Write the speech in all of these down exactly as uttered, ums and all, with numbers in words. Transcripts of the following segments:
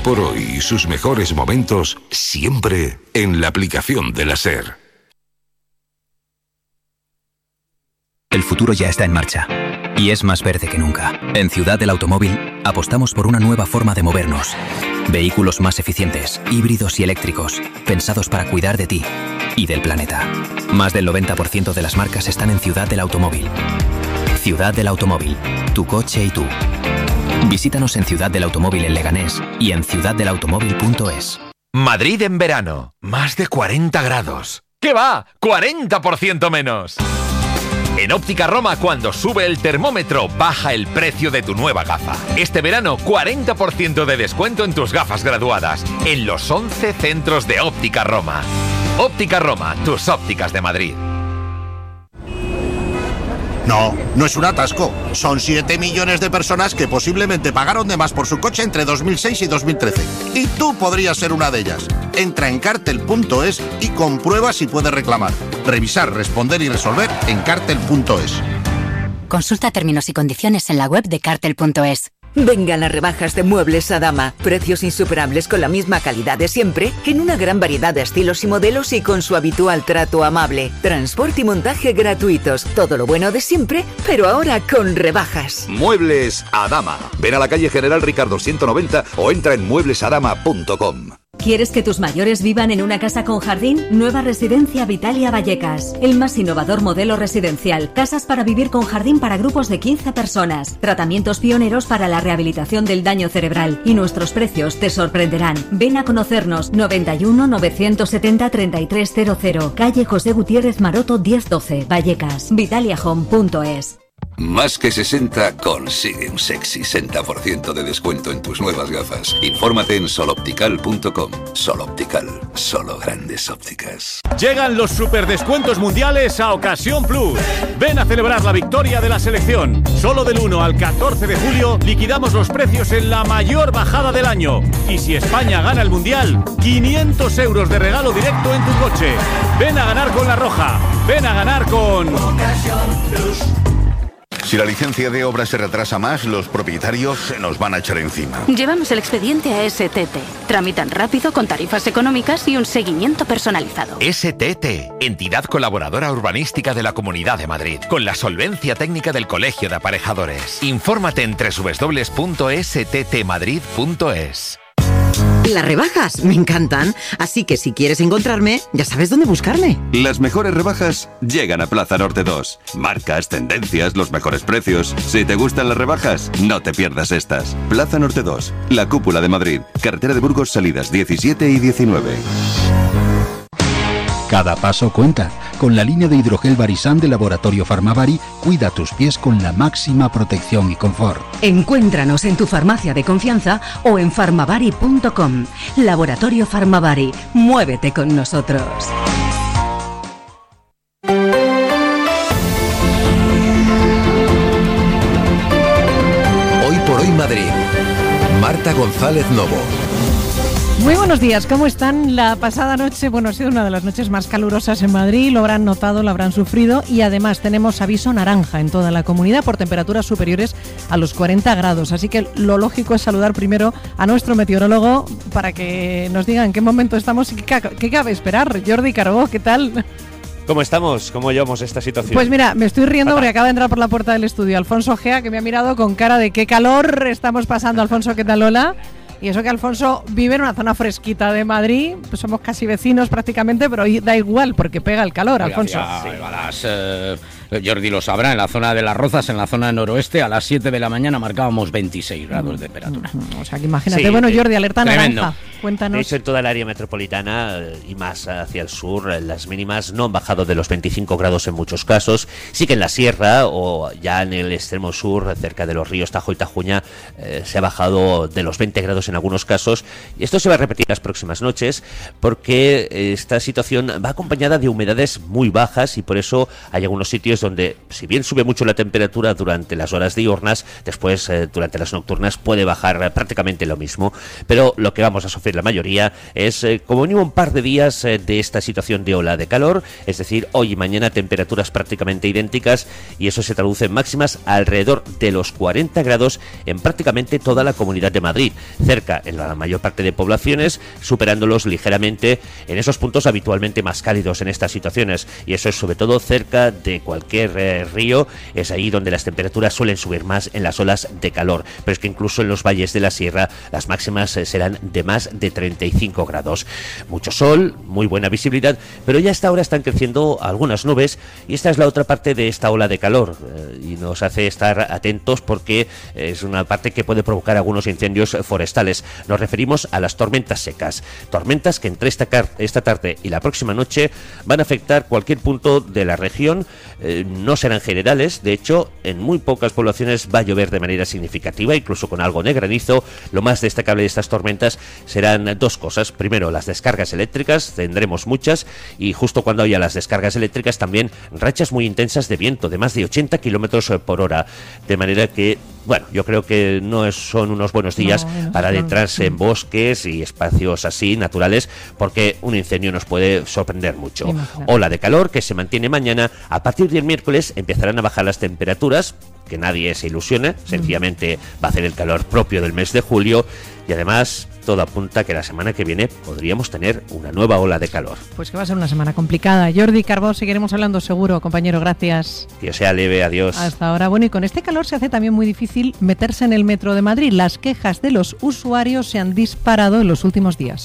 por hoy y sus mejores momentos siempre en la aplicación de la SER. El futuro ya está en marcha y es más verde que nunca. En Ciudad del Automóvil apostamos por una nueva forma de movernos. Vehículos más eficientes, híbridos y eléctricos, pensados para cuidar de ti y del planeta. Más del noventa por ciento de las marcas están en Ciudad del Automóvil. Ciudad del Automóvil, tu coche y tú. Visítanos en Ciudad del Automóvil en Leganés y en ciudad del automóvil punto es. Madrid en verano, más de cuarenta grados. ¿Qué va? ¡cuarenta por ciento menos! En Óptica Roma, cuando sube el termómetro, baja el precio de tu nueva gafa. Este verano, cuarenta por ciento de descuento en tus gafas graduadas, en los once centros de Óptica Roma. Óptica Roma, tus ópticas de Madrid. No, no es un atasco. Son siete millones de personas que posiblemente pagaron de más por su coche entre dos mil seis y dos mil trece. Y tú podrías ser una de ellas. Entra en cartel punto es y comprueba si puedes reclamar. Revisar, responder y resolver en cartel punto es. Consulta términos y condiciones en la web de cartel punto es. Vengan las rebajas de Muebles Adama. Precios insuperables con la misma calidad de siempre, en una gran variedad de estilos y modelos y con su habitual trato amable. Transporte y montaje gratuitos. Todo lo bueno de siempre, pero ahora con rebajas. Muebles Adama. Ven a la calle General Ricardo ciento noventa o entra en muebles adama punto com. ¿Quieres que tus mayores vivan en una casa con jardín? Nueva Residencia Vitalia Vallecas. El más innovador modelo residencial. Casas para vivir con jardín para grupos de quince personas. Tratamientos pioneros para la rehabilitación del daño cerebral. Y nuestros precios te sorprenderán. Ven a conocernos. noventa y uno, novecientos setenta, treinta y tres cero cero. Calle José Gutiérrez Maroto diez doce. Vallecas. Vitalia Home punto es. Más que sesenta consigue un sexy sesenta por ciento de descuento en tus nuevas gafas. Infórmate en sol optical punto com. Sol Optical, solo grandes ópticas. Llegan los superdescuentos mundiales a Ocasión Plus. Ven a celebrar la victoria de la selección. Solo del uno al catorce de julio liquidamos los precios en la mayor bajada del año. Y si España gana el mundial, quinientos euros de regalo directo en tu coche. Ven a ganar con La Roja. Ven a ganar con Ocasión Plus. Si la licencia de obra se retrasa más, los propietarios se nos van a echar encima. Llevamos el expediente a S T T. Tramitan rápido, con tarifas económicas y un seguimiento personalizado. S T T, entidad colaboradora urbanística de la Comunidad de Madrid, con la solvencia técnica del Colegio de Aparejadores. Infórmate en doble u doble u doble u punto s t t madrid punto es. Las rebajas me encantan, así que si quieres encontrarme, ya sabes dónde buscarme. Las mejores rebajas llegan a Plaza Norte dos. Marcas, tendencias, los mejores precios. Si te gustan las rebajas, no te pierdas estas. Plaza Norte dos, la cúpula de Madrid. Carretera de Burgos, salidas diecisiete y diecinueve. Cada paso cuenta. Con la línea de hidrogel Barisan de Laboratorio Farmavari, cuida tus pies con la máxima protección y confort. Encuéntranos en tu farmacia de confianza o en farmavari punto com. Laboratorio Farmavari. Muévete con nosotros. Hoy por hoy Madrid. Marta González Novo. Muy buenos días, ¿cómo están? La pasada noche, bueno, ha sido una de las noches más calurosas en Madrid, lo habrán notado, lo habrán sufrido y además tenemos aviso naranja en toda la comunidad por temperaturas superiores a los cuarenta grados, así que lo lógico es saludar primero a nuestro meteorólogo para que nos diga en qué momento estamos y qué, qué cabe esperar. Jordi Carbó, ¿qué tal? ¿Cómo estamos? ¿Cómo llevamos esta situación? Pues mira, me estoy riendo porque acaba de entrar por la puerta del estudio Alfonso Gea, que me ha mirado con cara de qué calor estamos pasando. Alfonso, ¿qué tal? Hola. Y eso que Alfonso vive en una zona fresquita de Madrid, pues somos casi vecinos prácticamente, pero da igual porque pega el calor, Alfonso. Sí. A las, eh, Jordi lo sabrá, en la zona de Las Rozas, en la zona noroeste, a las siete de la mañana marcábamos veintiséis grados de temperatura. O sea que imagínate, sí, bueno Jordi, alerta tremendo. Naranja, cuéntanos. De hecho, en toda el área metropolitana y más hacia el sur, las mínimas no han bajado de los veinticinco grados en muchos casos. Sí que en la sierra o ya en el extremo sur, cerca de los ríos Tajo y Tajuña, eh, se ha bajado de los veinte grados en algunos casos, y esto se va a repetir las próximas noches porque esta situación va acompañada de humedades muy bajas y por eso hay algunos sitios donde, si bien sube mucho la temperatura durante las horas diurnas, después eh, durante las nocturnas puede bajar prácticamente lo mismo, pero lo que vamos a sufrir dicen la mayoría, es eh, como mínimo un par de días eh, de esta situación de ola de calor, es decir, hoy y mañana temperaturas prácticamente idénticas, y eso se traduce en máximas alrededor de los cuarenta grados en prácticamente toda la Comunidad de Madrid, cerca en la mayor parte de poblaciones, superándolos ligeramente en esos puntos habitualmente más cálidos en estas situaciones, y eso es sobre todo cerca de cualquier eh, río, es ahí donde las temperaturas suelen subir más en las olas de calor, pero es que incluso en los valles de la sierra las máximas eh, serán de más de treinta y cinco grados. Mucho sol, muy buena visibilidad, pero ya hasta ahora están creciendo algunas nubes, y esta es la otra parte de esta ola de calor, eh, y nos hace estar atentos porque es una parte que puede provocar algunos incendios forestales. Nos referimos a las tormentas secas, tormentas que entre esta, esta tarde y la próxima noche van a afectar cualquier punto de la región, eh, no serán generales, de hecho en muy pocas poblaciones va a llover de manera significativa, incluso con algo de granizo. Lo más destacable de estas tormentas serán dos cosas: primero, las descargas eléctricas, tendremos muchas, y justo cuando haya las descargas eléctricas también rachas muy intensas de viento de más de ochenta kilómetros por hora, de manera que, bueno, yo creo que no es, son unos buenos días no, no, para adentrarse no. en bosques y espacios así naturales, porque un incendio nos puede sorprender mucho. Sí, ola de calor que se mantiene mañana. A partir del miércoles empezarán a bajar las temperaturas, que nadie se ilusione, sencillamente va a hacer el calor propio del mes de julio, y además todo apunta que la semana que viene podríamos tener una nueva ola de calor. Pues que va a ser una semana complicada. Jordi Carbó, seguiremos hablando seguro, compañero, gracias. Que sea leve, adiós. Hasta ahora. Bueno, y con este calor se hace también muy difícil meterse en el metro de Madrid. Las quejas de los usuarios se han disparado en los últimos días.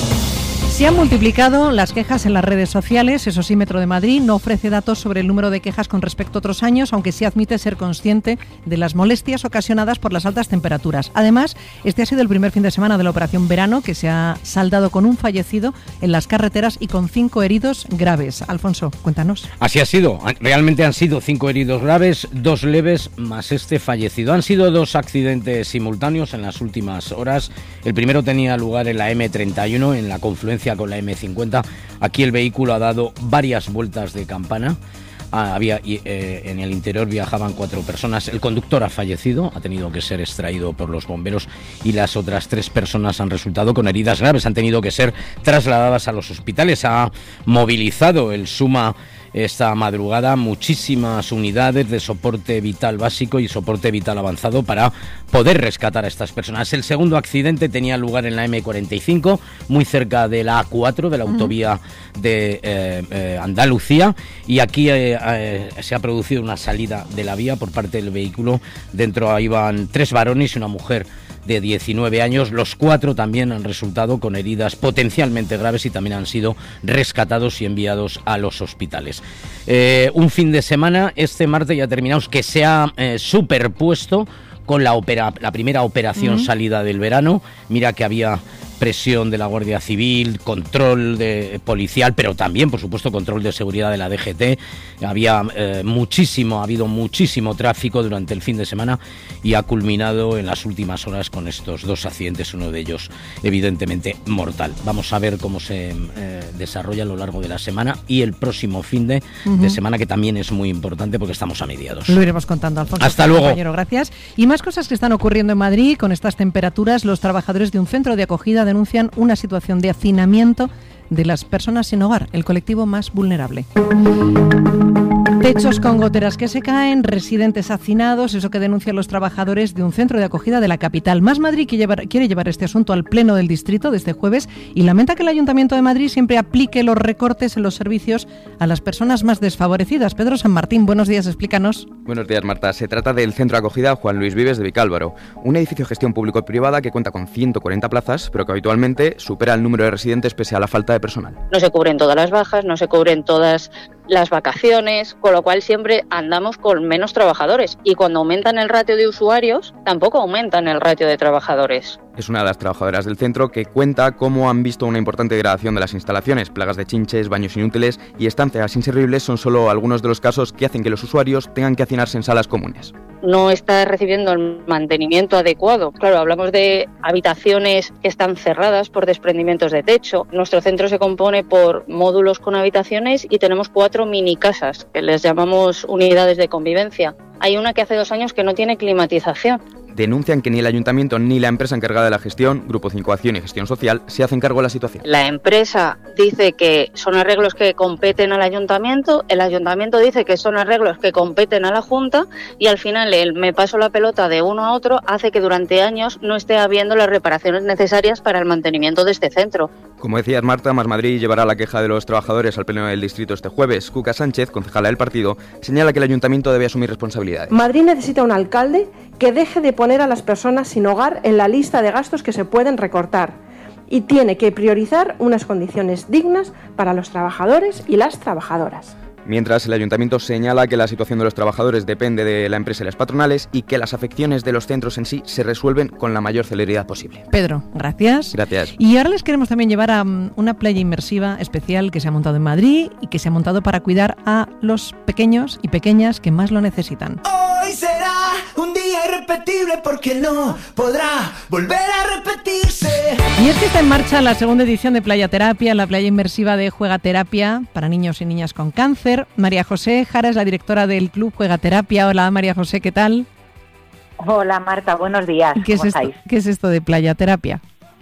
Se han multiplicado las quejas en las redes sociales. Eso sí, Metro de Madrid no ofrece datos sobre el número de quejas con respecto a otros años, aunque sí admite ser consciente de las molestias ocasionadas por las altas temperaturas. Además, este ha sido el primer fin de semana de la operación verano, que se ha saldado con un fallecido en las carreteras y con cinco heridos graves. Alfonso, cuéntanos. Así ha sido. Realmente han sido cinco heridos graves, dos leves más este fallecido. Han sido dos accidentes simultáneos en las últimas horas. El primero tenía lugar en la eme treinta y uno, en la confluencia con la eme cincuenta. Aquí el vehículo ha dado varias vueltas de campana. Ah, había eh, en el interior viajaban cuatro personas. El conductor ha fallecido, ha tenido que ser extraído por los bomberos, y las otras tres personas han resultado con heridas graves. Han tenido que ser trasladadas a los hospitales. Ha movilizado el SUMA esta madrugada muchísimas unidades de soporte vital básico y soporte vital avanzado para poder rescatar a estas personas. El segundo accidente tenía lugar en la eme cuarenta y cinco, muy cerca de la a cuatro, de la autovía de eh, eh, Andalucía, y aquí eh, eh, se ha producido una salida de la vía por parte del vehículo. Dentro iban tres varones y una mujer de diecinueve años. Los cuatro también han resultado con heridas potencialmente graves y también han sido rescatados y enviados a los hospitales. Eh, un fin de semana, este martes ya terminamos, que se ha eh, superpuesto con la, opera, la primera operación uh-huh. salida del verano. Mira que había presión de la Guardia Civil, control de, policial, pero también, por supuesto, control de seguridad de la D G T. Había eh, muchísimo, ha habido muchísimo tráfico durante el fin de semana y ha culminado en las últimas horas con estos dos accidentes, uno de ellos evidentemente mortal. Vamos a ver cómo se eh, desarrolla a lo largo de la semana y el próximo fin de, uh-huh. de semana, que también es muy importante porque estamos a mediados. Lo iremos contando, Alfonso. Hasta luego. Compañero, gracias. Y más cosas que están ocurriendo en Madrid con estas temperaturas. Los trabajadores de un centro de acogida denuncian una situación de hacinamiento de las personas sin hogar, el colectivo más vulnerable. Techos con goteras que se caen, residentes hacinados, eso que denuncian los trabajadores de un centro de acogida de la capital. Más Madrid quiere llevar, quiere llevar este asunto al Pleno del Distrito de este jueves y lamenta que el Ayuntamiento de Madrid siempre aplique los recortes en los servicios a las personas más desfavorecidas. Pedro San Martín, buenos días, explícanos. Buenos días, Marta. Se trata del Centro de Acogida Juan Luis Vives de Vicálvaro, un edificio de gestión público-privada que cuenta con ciento cuarenta plazas, pero que habitualmente supera el número de residentes pese a la falta de personal. No se cubren todas las bajas, no se cubren todas las vacaciones, con lo cual siempre andamos con menos trabajadores, y cuando aumentan el ratio de usuarios, tampoco aumentan el ratio de trabajadores. Es una de las trabajadoras del centro que cuenta cómo han visto una importante degradación de las instalaciones. Plagas de chinches, baños inútiles y estancias inservibles son solo algunos de los casos que hacen que los usuarios tengan que hacinarse en salas comunes. No está recibiendo el mantenimiento adecuado. Claro, hablamos de habitaciones que están cerradas por desprendimientos de techo. Nuestro centro se compone por módulos con habitaciones y tenemos cuatro mini casas, que les llamamos unidades de convivencia. Hay una que hace dos años que no tiene climatización. Denuncian que ni el ayuntamiento ni la empresa encargada de la gestión, Grupo cinco Acción y Gestión Social, se hacen cargo de la situación. La empresa dice que son arreglos que competen al ayuntamiento, el ayuntamiento dice que son arreglos que competen a la Junta y al final el me paso la pelota de uno a otro hace que durante años no esté habiendo las reparaciones necesarias para el mantenimiento de este centro. Como decías, Marta, Más Madrid llevará la queja de los trabajadores al pleno del distrito este jueves. Cuca Sánchez, concejala del partido, señala que el ayuntamiento debe asumir responsabilidades. Madrid necesita un alcalde que deje de poner a las personas sin hogar en la lista de gastos que se pueden recortar y tiene que priorizar unas condiciones dignas para los trabajadores y las trabajadoras. Mientras, el ayuntamiento señala que la situación de los trabajadores depende de la empresa y las patronales y que las afecciones de los centros en sí se resuelven con la mayor celeridad posible. Pedro, gracias. Gracias. Y ahora les queremos también llevar a um, una playa inmersiva especial que se ha montado en Madrid y que se ha montado para cuidar a los pequeños y pequeñas que más lo necesitan. Hoy será un día irrepetible porque no podrá volver a repetirse. Y es que está en marcha la segunda edición de Playa Terapia, la playa inmersiva de Juegaterapia para niños y niñas con cáncer. María José Jara es la directora del Club Juegaterapia. Hola María José, ¿qué tal? Hola Marta, buenos días. ¿Qué es ¿Cómo esto, estáis? ¿Qué es esto de Playa Terapia?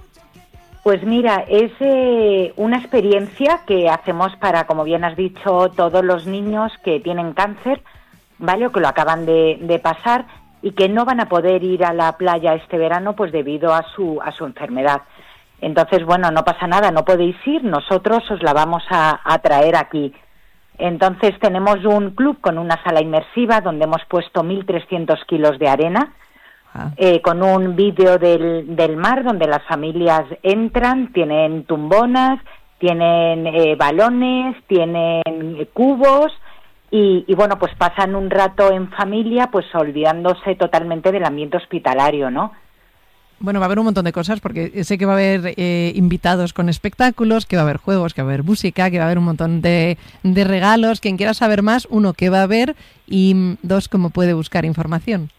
Pues mira, es eh, una experiencia que hacemos para, como bien has dicho, todos los niños que tienen cáncer, ¿vale? O que lo acaban de, de pasar y que no van a poder ir a la playa este verano pues debido a su, a su enfermedad. Entonces, bueno, no pasa nada, no podéis ir, nosotros os la vamos a, a traer aquí. Entonces tenemos un club con una sala inmersiva donde hemos puesto mil trescientos kilos de arena, ah. eh, con un vídeo del, del mar donde las familias entran, tienen tumbonas, tienen eh, balones, tienen eh, cubos y, y bueno, pues pasan un rato en familia pues olvidándose totalmente del ambiente hospitalario, ¿no? Bueno, va a haber un montón de cosas porque sé que va a haber eh, invitados con espectáculos, que va a haber juegos, que va a haber música, que va a haber un montón de, de regalos. Quien quiera saber más, uno, ¿qué va a haber? Y dos, ¿cómo puede buscar información?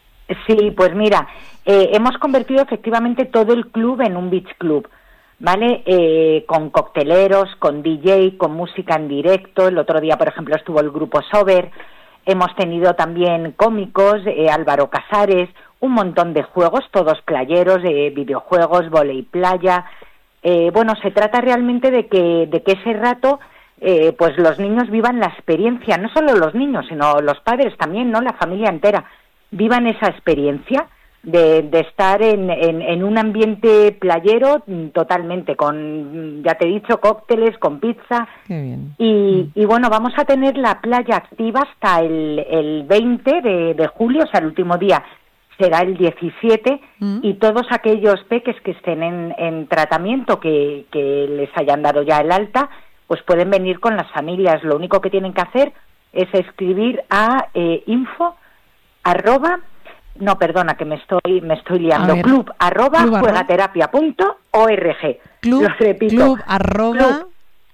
Sí, pues mira, eh, hemos convertido efectivamente todo el club en un beach club, ¿vale? Eh, con cocteleros, con D J, con música en directo. El otro día, por ejemplo, estuvo el grupo Sober. Hemos tenido también cómicos, eh, Álvaro Casares, un montón de juegos, todos playeros, eh, videojuegos, vóley playa. Eh, bueno, se trata realmente de que, de que ese rato eh, pues los niños vivan la experiencia, no solo los niños, sino los padres también, ¿no? La familia entera, vivan esa experiencia de, de estar en, en, en un ambiente playero totalmente, con, ya te he dicho, cócteles, con pizza. Qué bien. Y, y bueno, vamos a tener la playa activa hasta el, el veinte de, de julio, o sea, el último día será el diecisiete, mm. y todos aquellos peques que estén en, en tratamiento, que, que les hayan dado ya el alta, pues pueden venir con las familias. Lo único que tienen que hacer es escribir a eh, info arroba, no, perdona, que me estoy me estoy liando, club arroba juegaterapia punto org. Club, Lo repito, club arroba club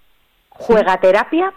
juegaterapia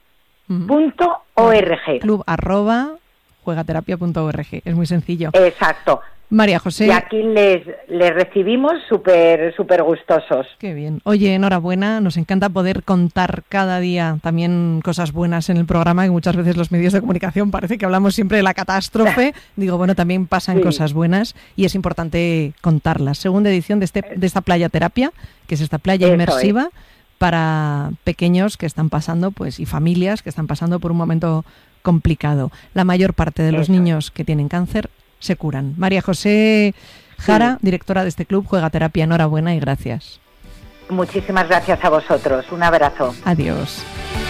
punto org. Club arroba juegaterapia punto org. Es muy sencillo. Exacto. María José. Y aquí les, les recibimos súper súper gustosos. Qué bien. Oye, enhorabuena. Nos encanta poder contar cada día también cosas buenas en el programa, que muchas veces los medios de comunicación parece que hablamos siempre de la catástrofe. Digo, bueno, también pasan sí. cosas buenas y es importante contarlas. Segunda edición de, este, de esta playa terapia, que es esta playa Eso inmersiva es. para pequeños que están pasando, pues, y familias que están pasando por un momento complicado. La mayor parte de los Eso. niños que tienen cáncer se curan. María José Jara, sí. directora de este club Juegaterapia, enhorabuena y gracias. Muchísimas gracias a vosotros. Un abrazo. Adiós.